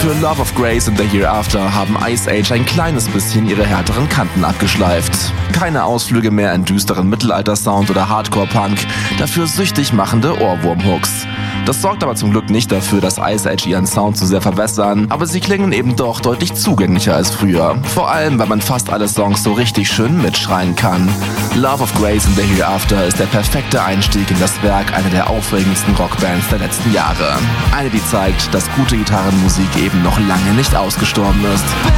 Für Love of Grace and the Hereafter haben Ice Age ein kleines bisschen ihre härteren Kanten abgeschleift. Keine Ausflüge mehr in düsteren Mittelalter-Sound oder Hardcore-Punk, dafür süchtig machende Ohrwurm-Hooks. Das sorgt aber zum Glück nicht dafür, dass Ice Age ihren Sound zu sehr verbessern, aber sie klingen eben doch deutlich zugänglicher als früher. Vor allem, weil man fast alle Songs so richtig schön mitschreien kann. Love of Grace and the Hereafter ist der perfekte Einstieg in das Werk einer der aufregendsten Rockbands der letzten Jahre. Eine, die zeigt, dass gute Gitarrenmusik eben noch lange nicht ausgestorben ist.